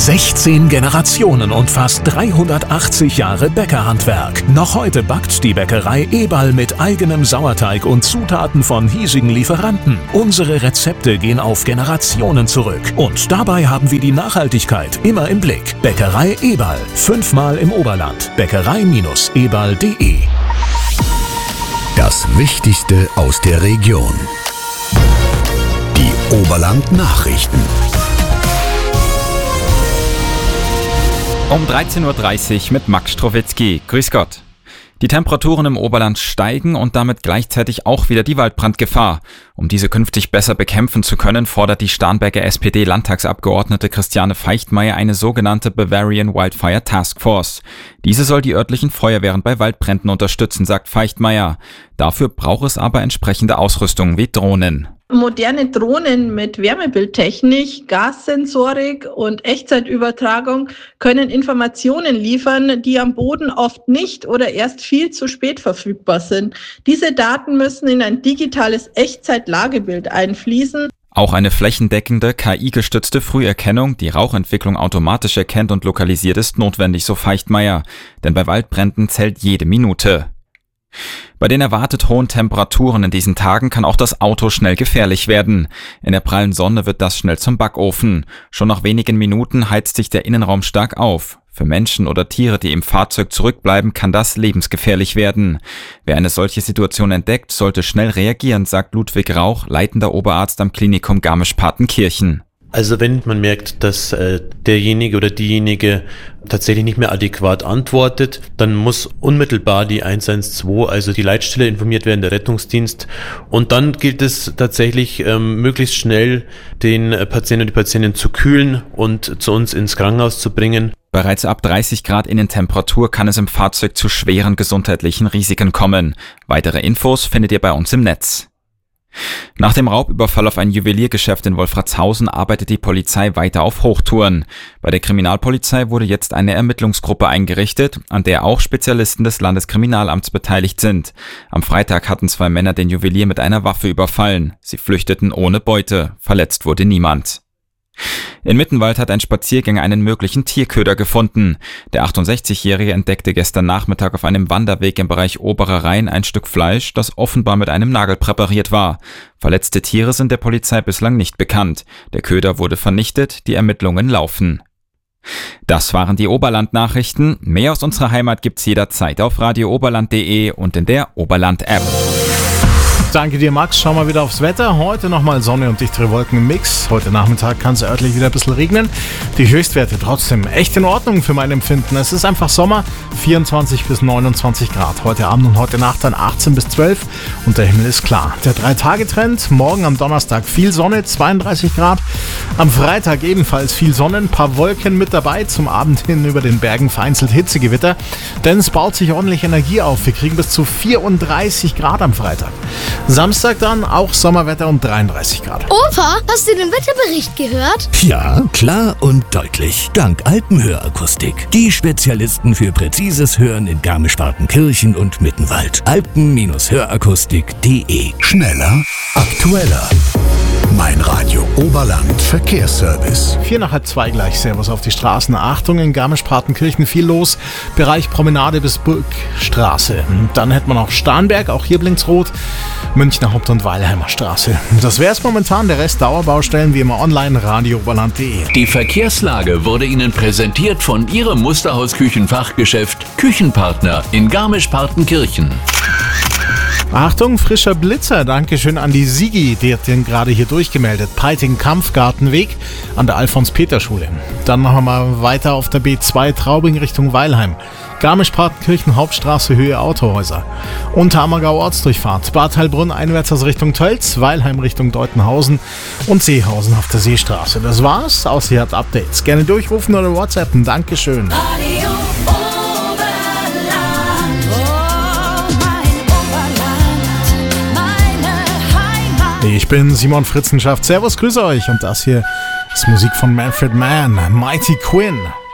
16 Generationen und fast 380 Jahre Bäckerhandwerk. Noch heute backt die Bäckerei Eberl mit eigenem Sauerteig und Zutaten von hiesigen Lieferanten. Unsere Rezepte gehen auf Generationen zurück. Und dabei haben wir die Nachhaltigkeit immer im Blick. Bäckerei Eberl. 5-mal im Oberland. Bäckerei-eberl.de. Das Wichtigste aus der Region. Die Oberland-Nachrichten. Um 13.30 Uhr mit Max Strowitzki. Grüß Gott. Die Temperaturen im Oberland steigen und damit gleichzeitig auch wieder die Waldbrandgefahr. Um diese künftig besser bekämpfen zu können, fordert die Starnberger SPD-Landtagsabgeordnete Christiane Feichtmeier eine sogenannte Bavarian Wildfire Task Force. Diese soll die örtlichen Feuerwehren bei Waldbränden unterstützen, sagt Feichtmeier. Dafür braucht es aber entsprechende Ausrüstung wie Drohnen. Moderne Drohnen mit Wärmebildtechnik, Gassensorik und Echtzeitübertragung können Informationen liefern, die am Boden oft nicht oder erst viel zu spät verfügbar sind. Diese Daten müssen in ein digitales Echtzeit-Lagebild einfließen. Auch eine flächendeckende, KI-gestützte Früherkennung, die Rauchentwicklung automatisch erkennt und lokalisiert, ist notwendig, so Feichtmeier. Denn bei Waldbränden zählt jede Minute. Bei den erwartet hohen Temperaturen in diesen Tagen kann auch das Auto schnell gefährlich werden. In der prallen Sonne wird das schnell zum Backofen. Schon nach wenigen Minuten heizt sich der Innenraum stark auf. Für Menschen oder Tiere, die im Fahrzeug zurückbleiben, kann das lebensgefährlich werden. Wer eine solche Situation entdeckt, sollte schnell reagieren, sagt Ludwig Rauch, leitender Oberarzt am Klinikum Garmisch-Partenkirchen. Also wenn man merkt, dass derjenige oder diejenige tatsächlich nicht mehr adäquat antwortet, dann muss unmittelbar die 112, also die Leitstelle, informiert werden, der Rettungsdienst. Und dann gilt es tatsächlich, möglichst schnell den Patienten und die Patientin zu kühlen und zu uns ins Krankenhaus zu bringen. Bereits ab 30 Grad Innentemperatur kann es im Fahrzeug zu schweren gesundheitlichen Risiken kommen. Weitere Infos findet ihr bei uns im Netz. Nach dem Raubüberfall auf ein Juweliergeschäft in Wolfratshausen arbeitet die Polizei weiter auf Hochtouren. Bei der Kriminalpolizei wurde jetzt eine Ermittlungsgruppe eingerichtet, an der auch Spezialisten des Landeskriminalamts beteiligt sind. Am Freitag hatten 2 Männer den Juwelier mit einer Waffe überfallen. Sie flüchteten ohne Beute. Verletzt wurde niemand. In Mittenwald hat ein Spaziergänger einen möglichen Tierköder gefunden. Der 68-Jährige entdeckte gestern Nachmittag auf einem Wanderweg im Bereich Oberer Rhein ein Stück Fleisch, das offenbar mit einem Nagel präpariert war. Verletzte Tiere sind der Polizei bislang nicht bekannt. Der Köder wurde vernichtet, die Ermittlungen laufen. Das waren die Oberland-Nachrichten. Mehr aus unserer Heimat gibt's jederzeit auf radiooberland.de und in der Oberland-App. Danke dir, Max. Schauen wir wieder aufs Wetter. Heute nochmal Sonne und dichtere Wolken im Mix. Heute Nachmittag kann es örtlich wieder ein bisschen regnen. Die Höchstwerte trotzdem echt in Ordnung für mein Empfinden. Es ist einfach Sommer, 24 bis 29 Grad. Heute Abend und heute Nacht dann 18 bis 12 und der Himmel ist klar. Der 3-Tage-Trend, morgen am Donnerstag viel Sonne, 32 Grad. Am Freitag ebenfalls viel Sonne, ein paar Wolken mit dabei. Zum Abend hin über den Bergen vereinzelt Hitzegewitter. Denn es baut sich ordentlich Energie auf. Wir kriegen bis zu 34 Grad am Freitag. Samstag dann auch Sommerwetter um 33 Grad. Opa, hast du den Wetterbericht gehört? Ja, klar und deutlich. Dank Alpenhörakustik. Die Spezialisten für präzises Hören in Garmisch-Partenkirchen und Mittenwald. Alpen-Hörakustik.de. Schneller, aktueller. Mein Radio Oberland Verkehrsservice. 1:45 gleich. Servus auf die Straßen. Achtung, in Garmisch-Partenkirchen viel los. Bereich Promenade bis Burgstraße. Dann hätte man auch Starnberg, auch hier blinkt's rot. Münchner Haupt- und Weilheimer Straße. Das wär's momentan. Der Rest Dauerbaustellen wie immer online radiooberland.de. Die Verkehrslage wurde Ihnen präsentiert von Ihrem Musterhaus-Küchenfachgeschäft Küchenpartner in Garmisch-Partenkirchen. Achtung, frischer Blitzer. Dankeschön an die Sigi, die hat den gerade hier durchgemeldet. Peiting-Kampfgartenweg an der Alfons-Peter-Schule. Dann machen wir weiter auf der B2 Traubing Richtung Weilheim. Garmisch-Partenkirchen Hauptstraße Höhe Autohäuser. Unterammergau Ortsdurchfahrt. Bad Heilbrunn einwärts aus Richtung Tölz. Weilheim Richtung Deutenhausen und Seehausen auf der Seestraße. Das war's. Außer ihr habt Updates. Gerne durchrufen oder WhatsAppen. Dankeschön. Ich bin Simon Fritzenschaft. Servus, grüße euch. Und das hier ist Musik von Manfred Mann, Mighty Quinn.